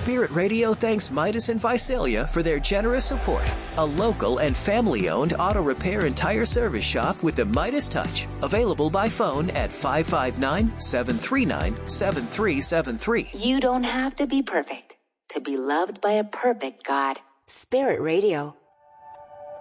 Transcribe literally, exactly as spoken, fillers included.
Spirit Radio thanks Midas and Visalia for their generous support. A local and family-owned auto repair and tire service shop with the Midas touch. Available by phone at five five nine, seven three nine, seven three seven three. You don't have to be perfect to be loved by a perfect God. Spirit Radio.